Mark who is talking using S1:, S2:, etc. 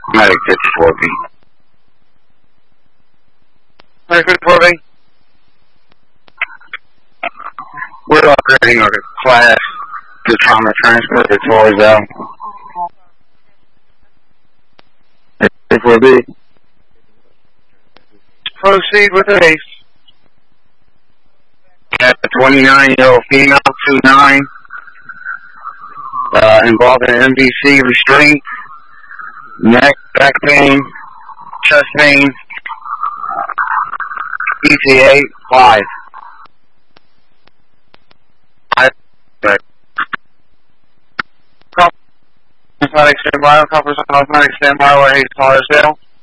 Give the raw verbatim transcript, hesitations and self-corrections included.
S1: Medic fifty-four B.
S2: Medic fifty-four B.
S1: We're upgrading our class to trauma transport to Torresville. fifty-four B.
S2: Proceed with the haste.
S1: At a twenty-nine-year-old female, two nine, uh, involved in M D C restraint, neck, back pain, chest pain, E T A, five. Five.
S2: Cosmetic standby, Conference Cosmetic standby, where he's Torresville.